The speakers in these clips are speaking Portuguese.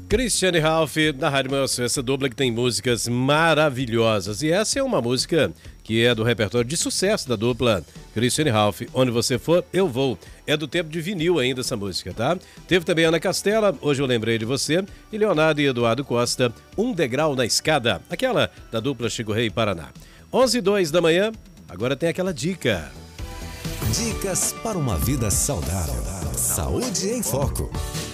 Christiane Ralph, na Rádio Maior Sul, essa dupla que tem músicas maravilhosas. E essa é uma música que é do repertório de sucesso da dupla Christiane Ralph. Onde você for, eu vou. É do tempo de vinil ainda essa música, tá? Teve também Ana Castela, Hoje Eu Lembrei de Você, e Leonardo e Eduardo Costa, Um Degrau na Escada, aquela da dupla Chico Rei Paraná. 11h02 da manhã, agora tem aquela dica. Dicas para uma vida saudável. Saúde em Foco.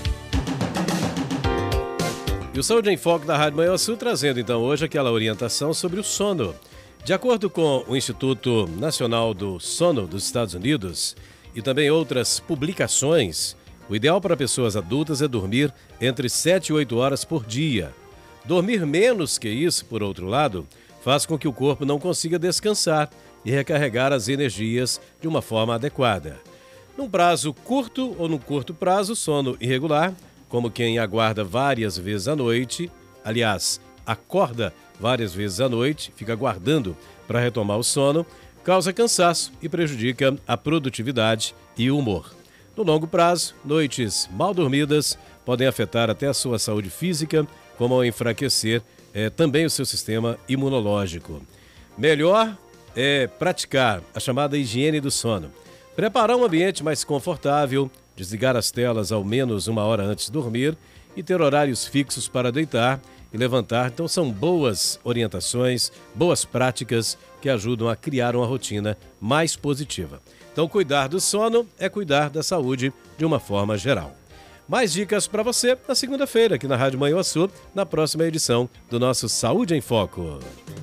E o Saúde em Foco da Rádio Maior Sul trazendo então hoje aquela orientação sobre o sono. De acordo com o Instituto Nacional do Sono dos Estados Unidos e também outras publicações, o ideal para pessoas adultas é dormir entre 7 e 8 horas por dia. Dormir menos que isso, por outro lado, faz com que o corpo não consiga descansar e recarregar as energias de uma forma adequada. Num prazo curto ou no curto prazo, sono irregular, como quem aguarda várias vezes à noite, aliás, acorda várias vezes à noite, fica aguardando para retomar o sono, causa cansaço e prejudica a produtividade e o humor. No longo prazo, noites mal dormidas podem afetar até a sua saúde física, como ao enfraquecer também o seu sistema imunológico. Melhor é praticar a chamada higiene do sono. Preparar um ambiente mais confortável, desligar as telas ao menos 1 hora antes de dormir e ter horários fixos para deitar e levantar. Então são boas orientações, boas práticas que ajudam a criar uma rotina mais positiva. Então cuidar do sono é cuidar da saúde de uma forma geral. Mais dicas para você na segunda-feira aqui na Rádio Maior Sul, na próxima edição do nosso Saúde em Foco.